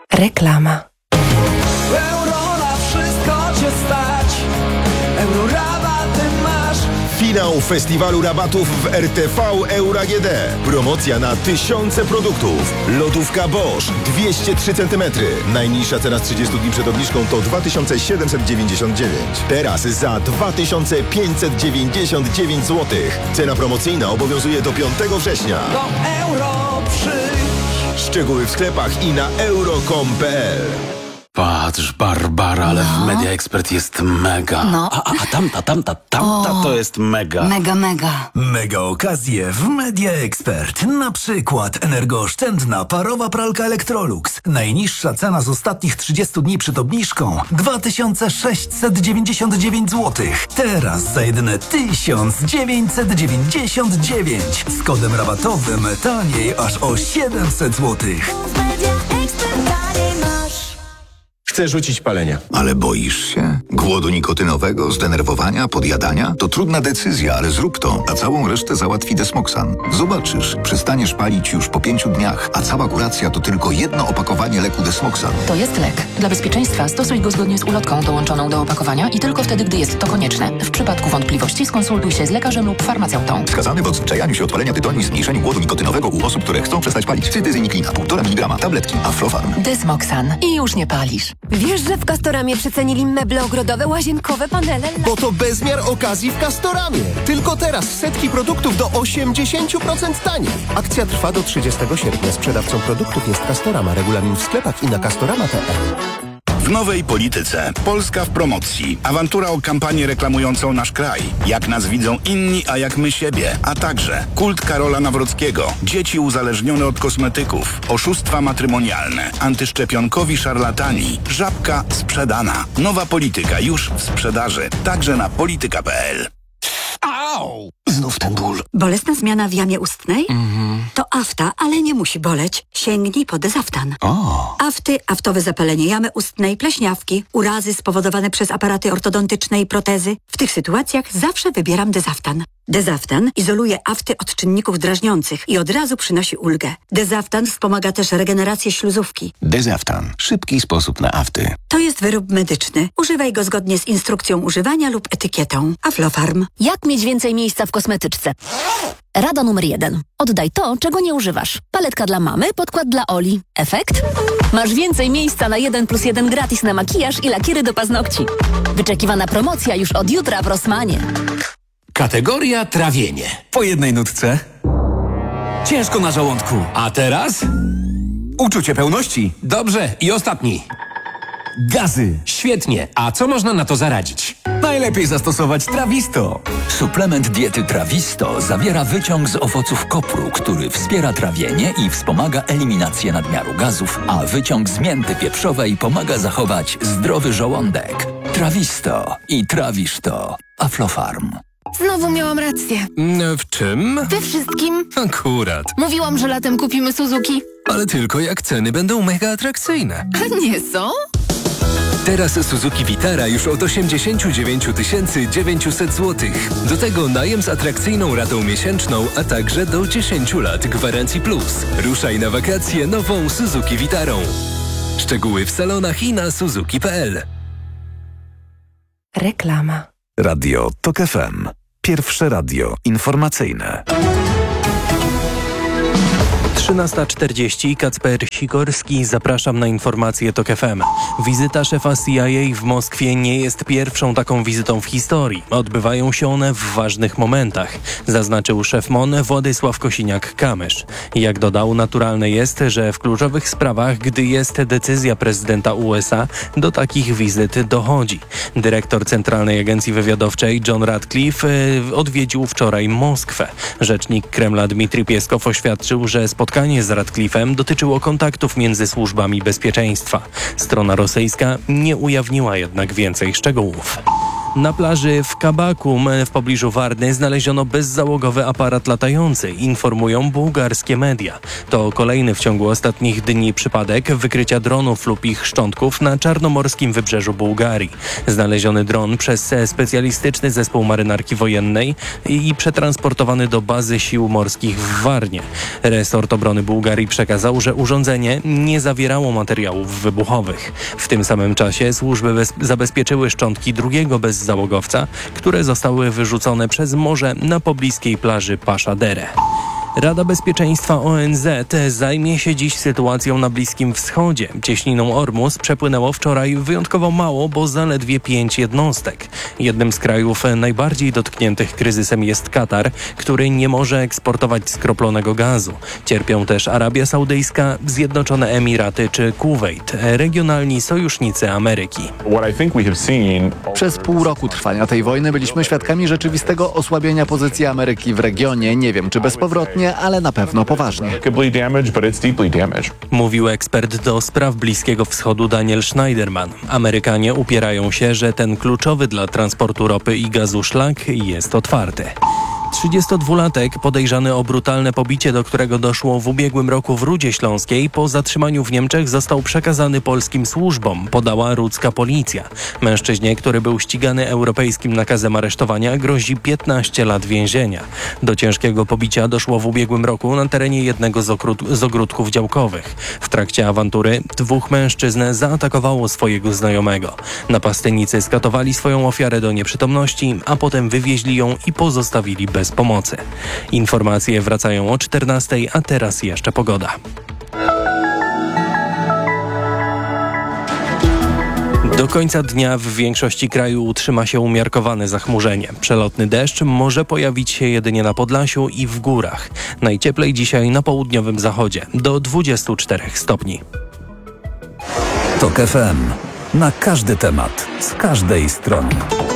Reklama. Euro na wszystko cię stać. Euro rabaty masz. Finał festiwalu rabatów w RTV Euro AGD. Promocja na tysiące produktów. Lodówka Bosch 203 cm. Najniższa cena z 30 dni przed obniżką to 2799. Teraz za 2599 zł. Cena promocyjna obowiązuje do 5 września. Do Euro przyjdź. Szczegóły w sklepach i na euro.com.pl. Patrz, Barbara, ale w Media Expert jest mega. No. A tamta to jest mega. Mega. Mega okazje w Media Expert. Na przykład energooszczędna parowa pralka Electrolux. Najniższa cena z ostatnich 30 dni przed obniżką 2699 zł. Teraz za jedyne 1999. Z kodem rabatowym taniej aż o 700 zł. Chcę rzucić palenie. Ale boisz się? Głodu nikotynowego, zdenerwowania, podjadania? To trudna decyzja, ale zrób to, a całą resztę załatwi Desmoxan. Zobaczysz, przestaniesz palić już po 5 dniach, a cała kuracja to tylko jedno opakowanie leku Desmoxan. To jest lek. Dla bezpieczeństwa stosuj go zgodnie z ulotką dołączoną do opakowania i tylko wtedy, gdy jest to konieczne. W przypadku wątpliwości skonsultuj się z lekarzem lub farmaceutą. Wskazany w odzwyczajaniu się od palenia tytoniu i zmniejszeniu głodu nikotynowego u osób, które chcą przestać palić. Cytyzyniklina, 1,5 mg, tabletki, Aflofarm. Desmoxan. I już nie palisz. Wiesz, że w Castoramie przecenili meble ogrodowe, łazienkowe, panele? Bo to bezmiar okazji w Castoramie. Tylko teraz setki produktów do 80% taniej. Akcja trwa do 30 sierpnia. Sprzedawcą produktów jest Castorama. Regulamin w sklepach i na castorama.pl. W nowej polityce. Polska w promocji. Awantura o kampanię reklamującą nasz kraj. Jak nas widzą inni, a jak my siebie. A także kult Karola Nawrockiego. Dzieci uzależnione od kosmetyków. Oszustwa matrymonialne. Antyszczepionkowi szarlatani. Żabka sprzedana. Nowa polityka już w sprzedaży. Także na polityka.pl. Au! Znów ten ból. Bolesna zmiana w jamie ustnej? To afta, ale nie musi boleć. Sięgnij po Dezaftan. Afty, aftowe zapalenie jamy ustnej, pleśniawki, urazy spowodowane przez aparaty ortodontyczne i protezy. W tych sytuacjach zawsze wybieram Dezaftan. Dezaftan izoluje afty od czynników drażniących i od razu przynosi ulgę. Dezaftan wspomaga też regenerację śluzówki. Dezaftan. Szybki sposób na afty. To jest wyrób medyczny. Używaj go zgodnie z instrukcją używania lub etykietą. Aflofarm. Jak mieć więcej miejsca w kosmetyczce? Rada numer 1. Oddaj to, czego nie używasz. Paletka dla mamy, podkład dla Oli. Efekt? Masz więcej miejsca na 1+1 gratis na makijaż i lakiery do paznokci. Wyczekiwana promocja już od jutra w Rossmanie. Kategoria trawienie. Po jednej nutce. Ciężko na żołądku. A teraz? Uczucie pełności. Dobrze. I ostatni. Gazy. Świetnie. A co można na to zaradzić? Najlepiej zastosować Trawisto. Suplement diety Trawisto zawiera wyciąg z owoców kopru, który wspiera trawienie i wspomaga eliminację nadmiaru gazów, a wyciąg z mięty pieprzowej pomaga zachować zdrowy żołądek. Trawisto i trawisz to. Aflofarm. Znowu miałam rację. W czym? We wszystkim. Akurat. Mówiłam, że latem kupimy Suzuki. Ale tylko jak ceny będą mega atrakcyjne. A nie są? Teraz Suzuki Vitara już od 89 900 zł. Do tego najem z atrakcyjną ratą miesięczną, a także do 10 lat gwarancji plus. Ruszaj na wakacje nową Suzuki Vitarą. Szczegóły w salonach i na suzuki.pl. Reklama. Radio TOK FM. Pierwsze radio informacyjne. 13:40. Kacper Sikorski. Zapraszam na informacje TOK FM. Wizyta szefa CIA w Moskwie nie jest pierwszą taką wizytą w historii. Odbywają się one w ważnych momentach, zaznaczył szef MON Władysław Kosiniak-Kamysz. Jak dodał, naturalne jest, że w kluczowych sprawach, gdy jest decyzja prezydenta USA, do takich wizyt dochodzi. Dyrektor Centralnej Agencji Wywiadowczej John Ratcliffe odwiedził wczoraj Moskwę. Rzecznik Kremla Dmitrij Pieskow oświadczył, że spotkanie z Ratcliffe'em dotyczyło kontaktów między służbami bezpieczeństwa. Strona rosyjska nie ujawniła jednak więcej szczegółów. Na plaży w Kabakum w pobliżu Warny znaleziono bezzałogowy aparat latający, informują bułgarskie media. To kolejny w ciągu ostatnich dni przypadek wykrycia dronów lub ich szczątków na czarnomorskim wybrzeżu Bułgarii. Znaleziony dron przez specjalistyczny zespół marynarki wojennej i przetransportowany do bazy sił morskich w Warnie. Resort obrony Bułgarii przekazał, że urządzenie nie zawierało materiałów wybuchowych. W tym samym czasie służby zabezpieczyły szczątki drugiego bezzałogowca, które zostały wyrzucone przez morze na pobliskiej plaży Pasha Dere. Rada Bezpieczeństwa ONZ zajmie się dziś sytuacją na Bliskim Wschodzie. Cieśniną Ormus przepłynęło wczoraj wyjątkowo mało, bo zaledwie 5 jednostek. Jednym z krajów najbardziej dotkniętych kryzysem jest Katar, który nie może eksportować skroplonego gazu. Cierpią też Arabia Saudyjska, Zjednoczone Emiraty czy Kuwejt, regionalni sojusznicy Ameryki. Przez pół roku trwania tej wojny byliśmy świadkami rzeczywistego osłabienia pozycji Ameryki w regionie. Nie wiem, czy bezpowrotnie, ale na pewno poważnie. Mówił ekspert do spraw Bliskiego Wschodu Daniel Schneiderman. Amerykanie upierają się, że ten kluczowy dla transportu ropy i gazu szlak jest otwarty. 32-latek podejrzany o brutalne pobicie, do którego doszło w ubiegłym roku w Rudzie Śląskiej, po zatrzymaniu w Niemczech został przekazany polskim służbom, podała rudzka policja. Mężczyźnie, który był ścigany europejskim nakazem aresztowania, grozi 15 lat więzienia. Do ciężkiego pobicia doszło w ubiegłym roku na terenie jednego z ogródków działkowych. W trakcie awantury 2 mężczyzn zaatakowało swojego znajomego. Napastnicy skatowali swoją ofiarę do nieprzytomności, a potem wywieźli ją i pozostawili bez pomocy. Informacje wracają o 14:00, a teraz jeszcze pogoda. Do końca dnia w większości kraju utrzyma się umiarkowane zachmurzenie. Przelotny deszcz może pojawić się jedynie na Podlasiu i w górach. Najcieplej dzisiaj na południowym zachodzie, do 24 stopni. TOK FM. Na każdy temat, z każdej strony.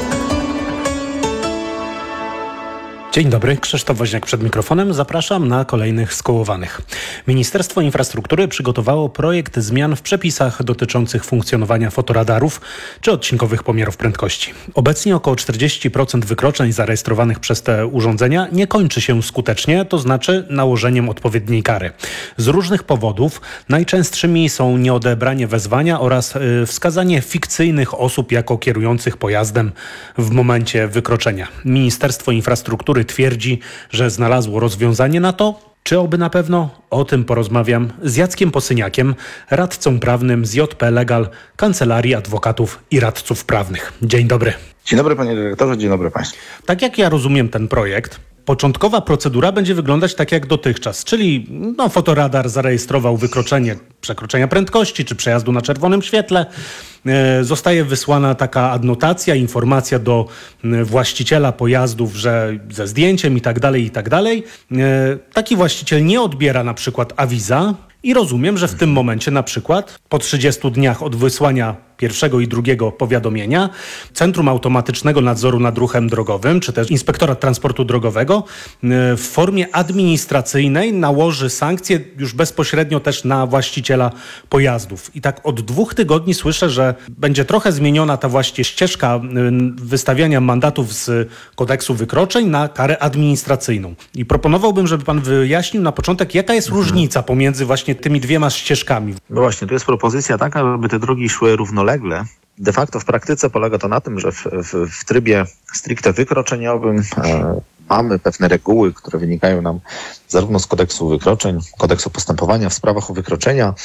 Dzień dobry, Krzysztof Woźniak przed mikrofonem. Zapraszam na kolejnych skołowanych. Ministerstwo Infrastruktury przygotowało projekt zmian w przepisach dotyczących funkcjonowania fotoradarów czy odcinkowych pomiarów prędkości. Obecnie około 40% wykroczeń zarejestrowanych przez te urządzenia nie kończy się skutecznie, to znaczy nałożeniem odpowiedniej kary. Z różnych powodów najczęstszymi są nieodebranie wezwania oraz wskazanie fikcyjnych osób jako kierujących pojazdem w momencie wykroczenia. Ministerstwo Infrastruktury twierdzi, że znalazło rozwiązanie na to. Czy oby na pewno? O tym porozmawiam z Jackiem Posyniakiem, radcą prawnym z JP Legal, Kancelarii Adwokatów i Radców Prawnych. Dzień dobry. Dzień dobry panie dyrektorze, dzień dobry państwu. Tak jak ja rozumiem ten projekt, początkowa procedura będzie wyglądać tak jak dotychczas, czyli fotoradar zarejestrował wykroczenie przekroczenia prędkości czy przejazdu na czerwonym świetle. Zostaje wysłana taka adnotacja, informacja do właściciela pojazdów, że ze zdjęciem i tak dalej. Taki właściciel nie odbiera na przykład awiza i rozumiem, że w tym momencie na przykład po 30 dniach od wysłania pierwszego i drugiego powiadomienia Centrum Automatycznego Nadzoru nad Ruchem Drogowym, czy też Inspektorat Transportu Drogowego w formie administracyjnej nałoży sankcje już bezpośrednio też na właściciela pojazdów. I tak od 2 tygodni słyszę, że będzie trochę zmieniona ta właśnie ścieżka wystawiania mandatów z kodeksu wykroczeń na karę administracyjną. I proponowałbym, żeby pan wyjaśnił na początek, jaka jest różnica pomiędzy właśnie tymi 2 ścieżkami. No właśnie, tu jest propozycja taka, żeby te drogi szły równolegle. De facto w praktyce polega to na tym, że w trybie stricte wykroczeniowym mamy pewne reguły, które wynikają nam zarówno z kodeksu wykroczeń, kodeksu postępowania w sprawach o wykroczenia,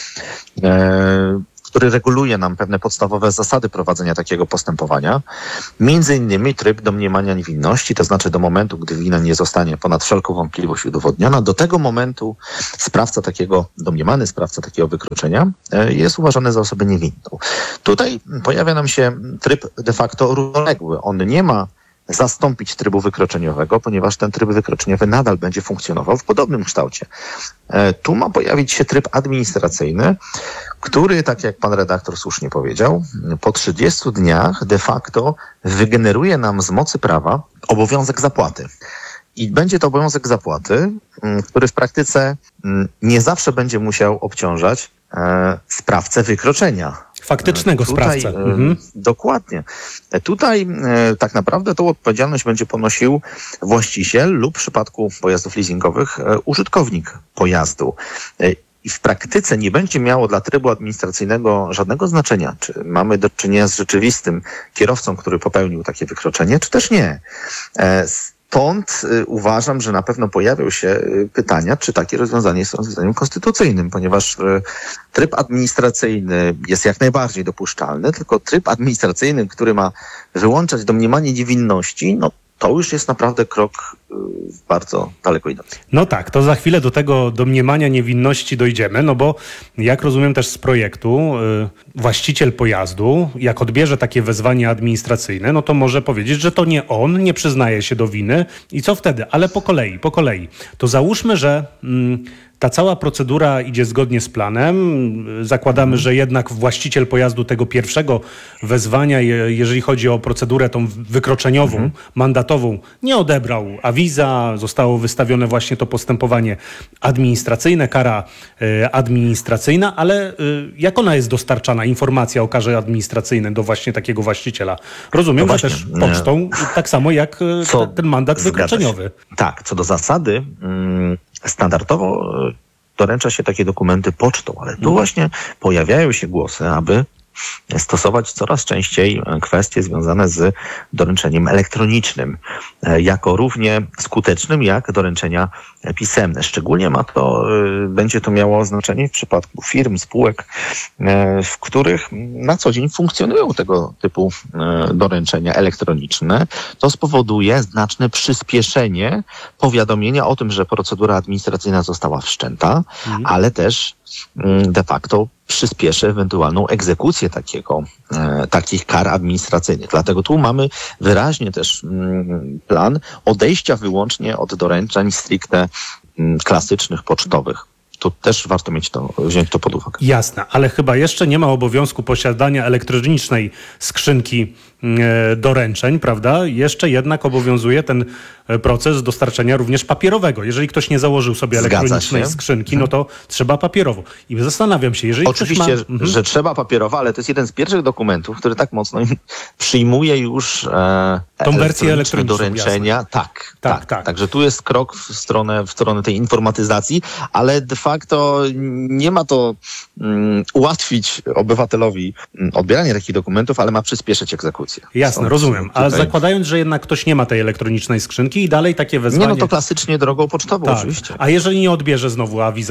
który reguluje nam pewne podstawowe zasady prowadzenia takiego postępowania. Między innymi tryb domniemania niewinności, to znaczy do momentu, gdy wina nie zostanie ponad wszelką wątpliwość udowodniona, do tego momentu domniemany sprawca takiego wykroczenia jest uważany za osobę niewinną. Tutaj pojawia nam się tryb de facto równoległy. On nie ma zastąpić trybu wykroczeniowego, ponieważ ten tryb wykroczeniowy nadal będzie funkcjonował w podobnym kształcie. Tu ma pojawić się tryb administracyjny, który, tak jak pan redaktor słusznie powiedział, po 30 dniach de facto wygeneruje nam z mocy prawa obowiązek zapłaty. I będzie to obowiązek zapłaty, który w praktyce nie zawsze będzie musiał obciążać sprawcę wykroczenia. faktycznego sprawcę. Dokładnie. Tutaj tak naprawdę tą odpowiedzialność będzie ponosił właściciel lub w przypadku pojazdów leasingowych użytkownik pojazdu. I w praktyce nie będzie miało dla trybu administracyjnego żadnego znaczenia, czy mamy do czynienia z rzeczywistym kierowcą, który popełnił takie wykroczenie, czy też nie. Stąd uważam, że na pewno pojawią się pytania, czy takie rozwiązanie jest rozwiązaniem konstytucyjnym, ponieważ tryb administracyjny jest jak najbardziej dopuszczalny, tylko tryb administracyjny, który ma wyłączać domniemanie niewinności, no to już jest naprawdę krok bardzo daleko idący. No tak, to za chwilę do tego domniemania niewinności dojdziemy, no bo jak rozumiem też z projektu, właściciel pojazdu, jak odbierze takie wezwanie administracyjne, no to może powiedzieć, że to nie on, nie przyznaje się do winy i co wtedy? Ale po kolei. To załóżmy, że ta cała procedura idzie zgodnie z planem. Zakładamy, że jednak właściciel pojazdu tego pierwszego wezwania, jeżeli chodzi o procedurę tą wykroczeniową, mandatową, nie odebrał awiza, zostało wystawione właśnie to postępowanie administracyjne, kara administracyjna, ale jak ona jest dostarczana, informacja o karze administracyjnej do właśnie takiego właściciela? Rozumiem, że też pocztą, tak samo jak ten mandat wykroczeniowy. Tak, co do zasady standardowo doręcza się takie dokumenty pocztą, ale tu właśnie pojawiają się głosy, aby stosować coraz częściej kwestie związane z doręczeniem elektronicznym, jako równie skutecznym jak doręczenia pisemne. Szczególnie będzie to miało znaczenie w przypadku firm, spółek, w których na co dzień funkcjonują tego typu doręczenia elektroniczne. To spowoduje znaczne przyspieszenie powiadomienia o tym, że procedura administracyjna została wszczęta, ale też de facto przyspieszy ewentualną egzekucję takich kar administracyjnych. Dlatego tu mamy wyraźnie też plan odejścia wyłącznie od doręczeń stricte klasycznych, pocztowych. To też warto wziąć to pod uwagę. Jasne, ale chyba jeszcze nie ma obowiązku posiadania elektronicznej skrzynki doręczeń, prawda? Jeszcze jednak obowiązuje ten proces dostarczenia również papierowego. Jeżeli ktoś nie założył sobie elektronicznej skrzynki, no to trzeba papierowo. I zastanawiam się, jeżeli oczywiście, że trzeba papierowo, ale to jest jeden z pierwszych dokumentów, który tak mocno przyjmuje już tą wersję elektroniczną doręczenia. Tak. Także tu jest krok w stronę tej informatyzacji, ale de facto nie ma to ułatwić obywatelowi odbieranie takich dokumentów, ale ma przyspieszyć egzekucję. Jasne, rozumiem. Ale zakładając, że jednak ktoś nie ma tej elektronicznej skrzynki i dalej takie wezwanie... Nie, no to klasycznie drogą pocztową oczywiście. A jeżeli nie odbierze znowu awiza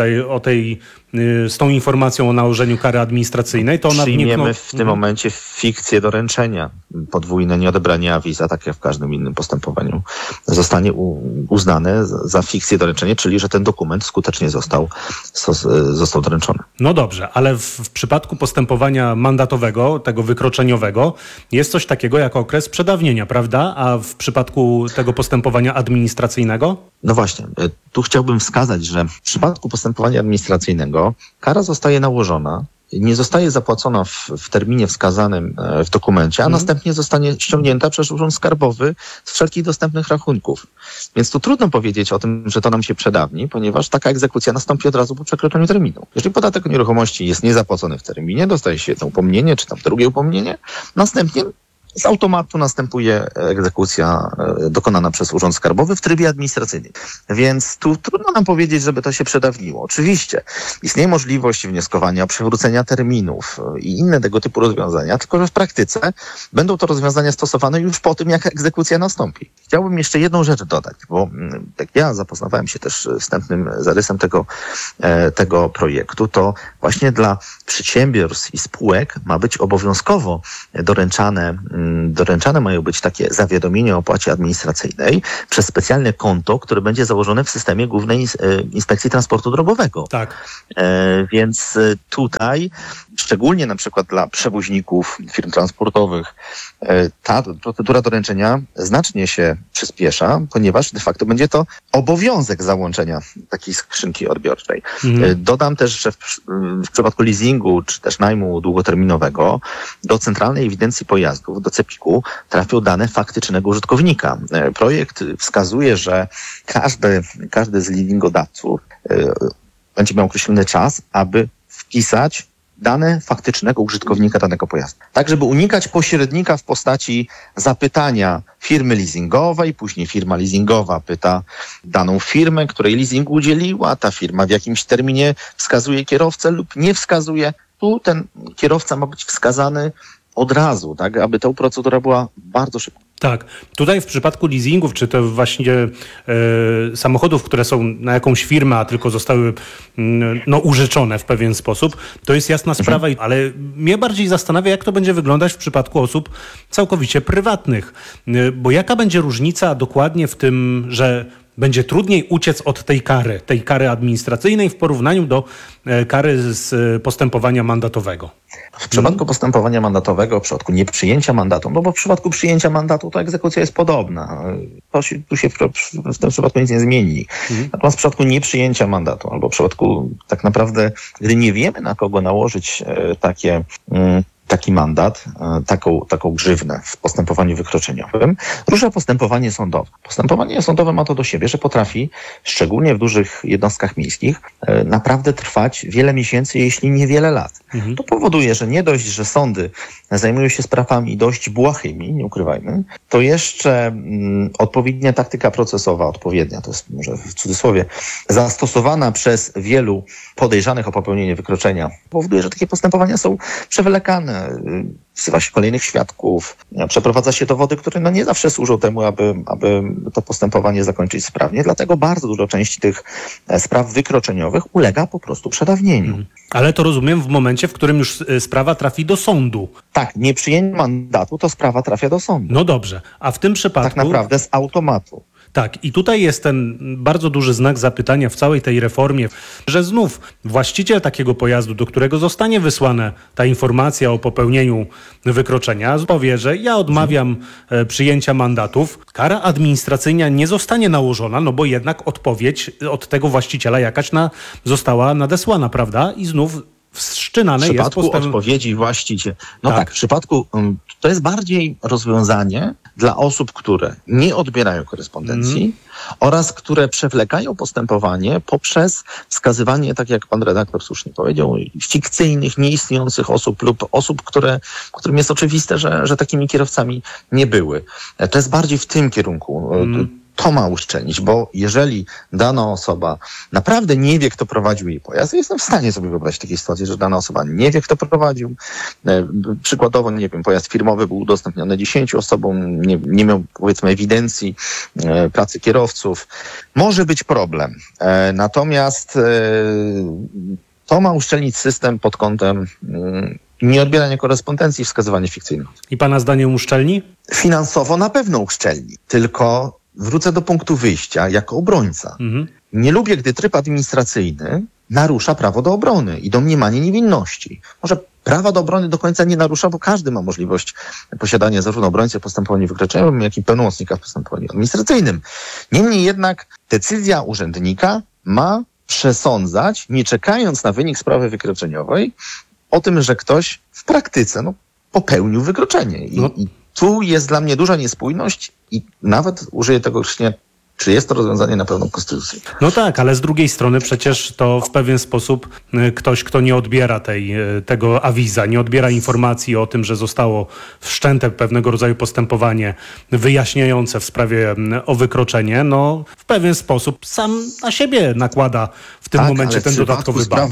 z tą informacją o nałożeniu kary administracyjnej, to ona przyjmiemy w tym momencie fikcję doręczenia. Podwójne nieodebranie awiza, tak jak w każdym innym postępowaniu, zostanie uznane za fikcję doręczenia, czyli że ten dokument skutecznie został doręczony. No dobrze, ale w przypadku postępowania mandatowego, tego wykroczeniowego, jest coś takiego jak okres przedawnienia, prawda? A w przypadku tego postępowania administracyjnego? No właśnie, tu chciałbym wskazać, że w przypadku postępowania administracyjnego kara zostaje nałożona, nie zostaje zapłacona w terminie wskazanym w dokumencie, a następnie zostanie ściągnięta przez Urząd Skarbowy z wszelkich dostępnych rachunków. Więc tu trudno powiedzieć o tym, że to nam się przedawni, ponieważ taka egzekucja nastąpi od razu po przekroczeniu terminu. Jeżeli podatek od nieruchomości jest niezapłacony w terminie, dostaje się jedno upomnienie, czy tam drugie upomnienie, następnie z automatu następuje egzekucja dokonana przez Urząd Skarbowy w trybie administracyjnym. Więc tu trudno nam powiedzieć, żeby to się przedawniło. Oczywiście istnieje możliwość wnioskowania, przywrócenia terminów i inne tego typu rozwiązania, tylko że w praktyce będą to rozwiązania stosowane już po tym, jak egzekucja nastąpi. Chciałbym jeszcze jedną rzecz dodać, bo jak ja zapoznawałem się też wstępnym zarysem tego projektu, to właśnie dla przedsiębiorstw i spółek ma być obowiązkowo doręczane mają być takie zawiadomienia o opłacie administracyjnej przez specjalne konto, które będzie założone w systemie Głównej Inspekcji Transportu Drogowego. Tak. Więc tutaj, szczególnie na przykład dla przewoźników, firm transportowych, ta procedura doręczenia znacznie się przyspiesza, ponieważ de facto będzie to obowiązek załączenia takiej skrzynki odbiorczej. Dodam też, że w przypadku leasingu czy też najmu długoterminowego do Centralnej Ewidencji Pojazdów, do CEPiK-u trafią dane faktycznego użytkownika. Projekt wskazuje, że każdy z leasingodawców będzie miał określony czas, aby wpisać dane faktycznego użytkownika danego pojazdu. Tak, żeby unikać pośrednika w postaci zapytania firmy leasingowej, później firma leasingowa pyta daną firmę, której leasingu udzieliła, ta firma w jakimś terminie wskazuje kierowcę lub nie wskazuje. Tu ten kierowca ma być wskazany od razu, tak, aby ta procedura była bardzo szybka. Tak. Tutaj w przypadku leasingów, czy to właśnie samochodów, które są na jakąś firmę, a tylko zostały użyczone w pewien sposób, to jest jasna sprawa, ale mnie bardziej zastanawia, jak to będzie wyglądać w przypadku osób całkowicie prywatnych. Bo jaka będzie różnica dokładnie w tym, że będzie trudniej uciec od tej kary administracyjnej w porównaniu do kary z postępowania mandatowego? W przypadku postępowania mandatowego, w przypadku nieprzyjęcia mandatu, no bo w przypadku przyjęcia mandatu to egzekucja jest podobna. Tu się w tym przypadku nic nie zmieni. Natomiast w przypadku nieprzyjęcia mandatu, albo w przypadku tak naprawdę, gdy nie wiemy, na kogo nałożyć taki mandat, taką grzywnę w postępowaniu wykroczeniowym, rusza postępowanie sądowe. Postępowanie sądowe ma to do siebie, że potrafi, szczególnie w dużych jednostkach miejskich, naprawdę trwać wiele miesięcy, jeśli nie wiele lat. To powoduje, że nie dość, że sądy zajmują się sprawami dość błahymi, nie ukrywajmy, to jeszcze odpowiednia taktyka procesowa, to jest może w cudzysłowie, zastosowana przez wielu podejrzanych o popełnienie wykroczenia, powoduje, że takie postępowania są przewlekane. Wzywa się kolejnych świadków, przeprowadza się dowody, które nie zawsze służą temu, aby to postępowanie zakończyć sprawnie. Dlatego bardzo duża część tych spraw wykroczeniowych ulega po prostu przedawnieniu. Ale to rozumiem w momencie, w którym już sprawa trafi do sądu. Tak, nieprzyjęcie mandatu to sprawa trafia do sądu. No dobrze, a w tym przypadku... Tak naprawdę z automatu. Tak, i tutaj jest ten bardzo duży znak zapytania w całej tej reformie, że znów właściciel takiego pojazdu, do którego zostanie wysłana ta informacja o popełnieniu wykroczenia, powie, że ja odmawiam przyjęcia mandatów. Kara administracyjna nie zostanie nałożona, no bo jednak odpowiedź od tego właściciela jakaś została nadesłana, prawda? I znów wszczynane jest postępowanie. W przypadku odpowiedzi właściciel. W przypadku to jest bardziej rozwiązanie dla osób, które nie odbierają korespondencji oraz które przewlekają postępowanie poprzez wskazywanie, tak jak pan redaktor słusznie powiedział, fikcyjnych, nieistniejących osób lub osób, którym jest oczywiste, że takimi kierowcami nie były. To jest bardziej w tym kierunku. To ma uszczelnić, bo jeżeli dana osoba naprawdę nie wie, kto prowadził jej pojazd, jestem w stanie sobie wyobrazić takiej sytuacji, że dana osoba nie wie, kto prowadził. Przykładowo, nie wiem, pojazd firmowy był udostępniony 10 osobom, nie miał, powiedzmy, ewidencji pracy kierowców. Może być problem. Natomiast to ma uszczelnić system pod kątem nieodbierania korespondencji i wskazywania fikcyjnych. I pana zdaniem uszczelni? Finansowo na pewno uszczelni, tylko wrócę do punktu wyjścia jako obrońca. Nie lubię, gdy tryb administracyjny narusza prawo do obrony i domniemanie niewinności. Może prawa do obrony do końca nie narusza, bo każdy ma możliwość posiadania zarówno obrońcy w postępowaniu wykroczeniowym, jak i pełnomocnika w postępowaniu administracyjnym. Niemniej jednak decyzja urzędnika ma przesądzać, nie czekając na wynik sprawy wykroczeniowej, o tym, że ktoś w praktyce popełnił wykroczenie. I tu jest dla mnie duża niespójność i nawet użyję tego określenia, czy jest to rozwiązanie na pewno konstytucyjne. No tak, ale z drugiej strony przecież to w pewien sposób ktoś, kto nie odbiera tego awiza, nie odbiera informacji o tym, że zostało wszczęte pewnego rodzaju postępowanie wyjaśniające w sprawie o wykroczenie, w pewien sposób sam na siebie nakłada w tym momencie ten dodatkowy bat.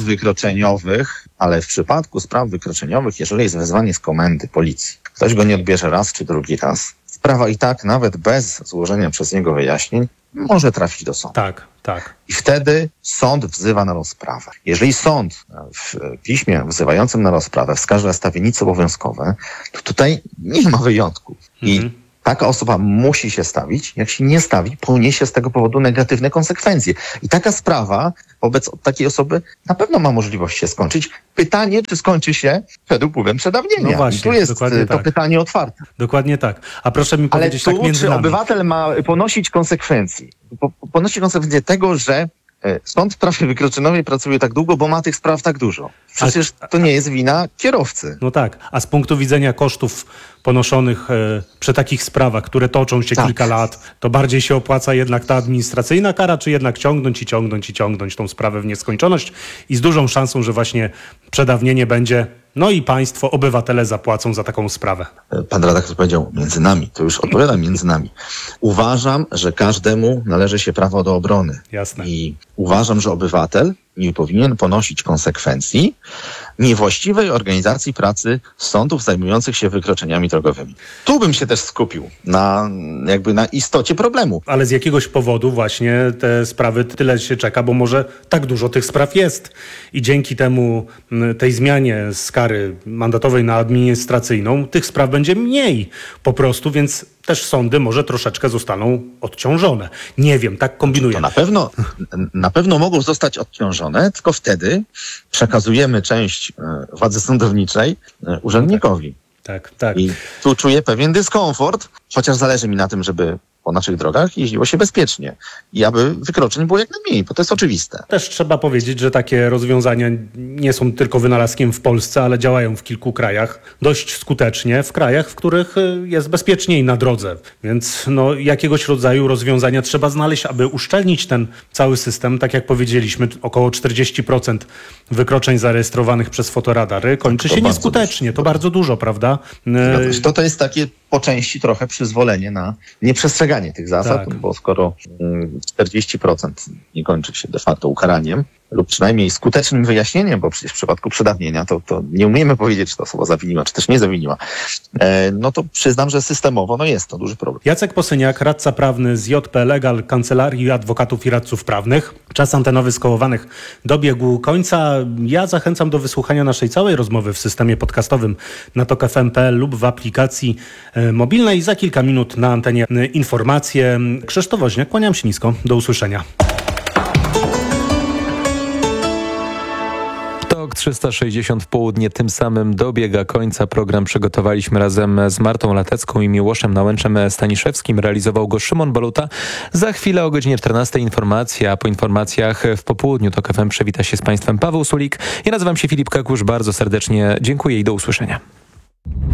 Ale w przypadku spraw wykroczeniowych, jeżeli jest wezwanie z komendy policji, ktoś go nie odbierze raz czy drugi raz, sprawa i tak nawet bez złożenia przez niego wyjaśnień może trafić do sądu. Tak. I wtedy sąd wzywa na rozprawę. Jeżeli sąd w piśmie wzywającym na rozprawę wskaże stawiennice obowiązkowe, to tutaj nie ma wyjątku. I taka osoba musi się stawić. Jak się nie stawi, poniesie z tego powodu negatywne konsekwencje. I taka sprawa wobec takiej osoby na pewno ma możliwość się skończyć. Pytanie, czy skończy się przed upływem przedawnienia. No właśnie, i tu jest to pytanie otwarte. Dokładnie tak. A proszę mi powiedzieć tak między czy nami. obywatel ma ponosić konsekwencje? Ponosi konsekwencje tego, że Sąd w prawie wykroczeniowej pracuje tak długo, bo ma tych spraw tak dużo. Przecież to nie jest wina kierowcy. No tak, a z punktu widzenia kosztów ponoszonych przy takich sprawach, które toczą się kilka lat, to bardziej się opłaca jednak ta administracyjna kara, czy jednak ciągnąć tą sprawę w nieskończoność i z dużą szansą, że właśnie przedawnienie będzie, no i państwo, obywatele zapłacą za taką sprawę. Pan redaktor powiedział między nami, to już odpowiadam między nami. Uważam, że każdemu należy się prawo do obrony. Jasne. I uważam, że obywatel nie powinien ponosić konsekwencji niewłaściwej organizacji pracy sądów zajmujących się wykroczeniami drogowymi. Tu bym się też skupił na istocie problemu. Ale z jakiegoś powodu właśnie te sprawy tyle się czeka, bo może tak dużo tych spraw jest. I dzięki temu, tej zmianie z kary mandatowej na administracyjną, tych spraw będzie mniej po prostu, więc też sądy może troszeczkę zostaną odciążone. Nie wiem, tak kombinuję. To na pewno mogą zostać odciążone, tylko wtedy przekazujemy część władzy sądowniczej urzędnikowi. Tak. I tu czuję pewien dyskomfort, chociaż zależy mi na tym, żeby po naszych drogach jeździło się bezpiecznie i aby wykroczeń było jak najmniej, bo to jest oczywiste. Też trzeba powiedzieć, że takie rozwiązania nie są tylko wynalazkiem w Polsce, ale działają w kilku krajach dość skutecznie, w krajach, w których jest bezpieczniej na drodze. Więc jakiegoś rodzaju rozwiązania trzeba znaleźć, aby uszczelnić ten cały system. Tak jak powiedzieliśmy, około 40% wykroczeń zarejestrowanych przez fotoradary kończy się nieskutecznie. To bardzo dużo, prawda? To jest takie po części trochę przyzwolenie na nieprzestrzeganie tych zasad, bo skoro 40% nie kończy się de facto ukaraniem lub przynajmniej skutecznym wyjaśnieniem, bo przecież w przypadku przedawnienia to nie umiemy powiedzieć, czy to osoba zawiniła, czy też nie zawiniła, no to przyznam, że systemowo jest to duży problem. Jacek Posyniak, radca prawny z JP Legal, Kancelarii Adwokatów i Radców Prawnych. Czas antenowy Skołowanych dobiegł końca. Ja zachęcam do wysłuchania naszej całej rozmowy w systemie podcastowym na tok.fm.pl lub w aplikacji mobilnej. Za kilka minut na antenie informacje. Krzysztof Woźniak, kłaniam się nisko. Do usłyszenia. TOK 360 w południe tym samym dobiega końca. Program przygotowaliśmy razem z Martą Latecką i Miłoszem Nałęczem-Staniszewskim. Realizował go Szymon Baluta. Za chwilę o godzinie 14 informacja, a po informacjach w popołudniu TOK FM przywita się z Państwem Paweł Sulik. Ja nazywam się Filip Kakusz. Bardzo serdecznie dziękuję i do usłyszenia.